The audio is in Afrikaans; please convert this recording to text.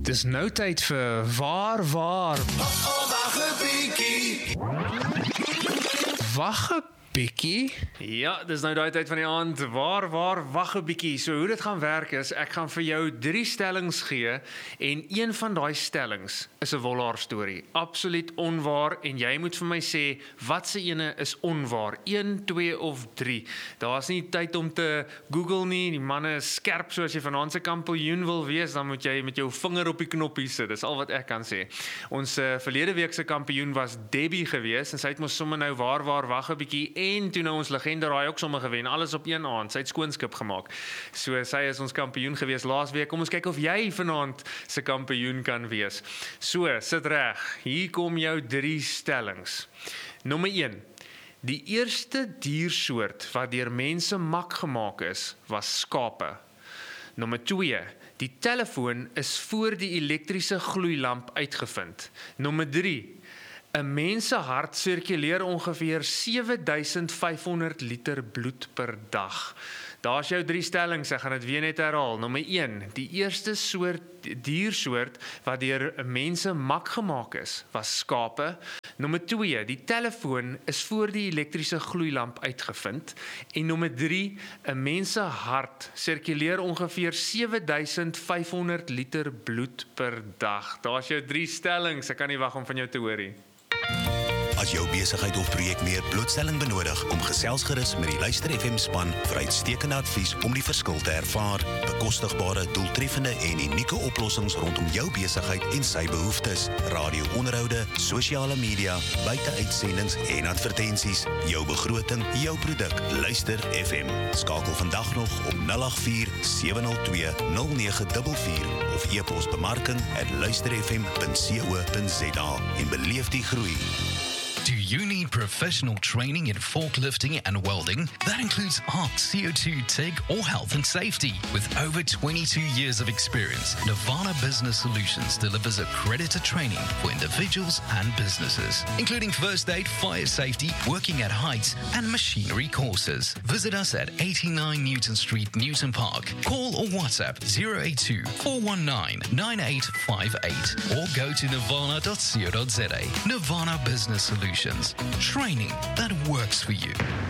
Dis nou tyd vir Wag 'n bietjie. Wag 'n bietjie? Ja, dis nou daai tyd van die aand. Wag 'n bietjie. So hoe dit gaan werk is, ek gaan vir jou 3 stellings gee en een van daai stellings is 'n wollaar storie. Absoluut onwaar en jy moet vir my sê watse ene is onwaar. 1, 2 of 3. Daar's nie tyd om te Google nie. Die manne is skerp, so as jy vanaand se kampioen wil wees, dan moet jy met jou vinger op die knoppie sit. Dis al wat ek kan sê. Ons verlede week se kampioen was Debbie geweest en sy het mos sommer nou wag 'n bietjie en toe nou ons legende raai ook sommer gewen. Alles op een aand. Sy het skoonskip gemaak. So sy is ons kampioen geweest laasweek. Kom ons kyk of jy vanaand se kampioen kan wees. So, sit reg. Hier kom jou 3 stellings. Nommer 1. Die eerste diersoort wat deur mense mak gemaak is, was skape. Nommer 2. Die telefoon is voor die elektriese gloeilamp uitgevind. Nommer 3. 'n mens se hart sirkuleer ongeveer 7500 liter bloed per dag. Daar's jou 3 stellings, ek gaan dit weer net herhaal. Nommer 1, die eerste diersoort wat deur mense mak gemaak is, was skape. Nommer 2, die telefoon is voor die elektriese gloeilamp uitgevind. En nommer 3, 'n mens se hart sirkuleer ongeveer 7500 liter bloed per dag. Daar's jou 3 stellings, ek kan nie wag om van jou te hoor nie. As jou besigheid of projek meer blootstelling benodig, kom gesels gerus met die Luister FM span vir uitstekende advies om die verskil te ervaar, bekostigbare, doeltreffende en unieke oplossings rondom jou besigheid en sy behoeftes, radio-onderhoude, sosiale media, buiteuitsendings en advertensies, jou begroting, jou produk, Luister FM. Skakel vandag nog op 084 702 0944 of e-pos bemarking@luisterfm.co.za en beleef die groei. Do you need professional training in forklifting and welding? That includes ARC, CO2, TIG, or health and safety. With over 22 years of experience, Nirvana Business Solutions delivers accredited training for individuals and businesses, including first aid, fire safety, working at heights, and machinery courses. Visit us at 89 Newton Street, Newton Park. Call or WhatsApp 082-419-9858 or go to nirvana.co.za. Nirvana Business Solutions. Training that works for you.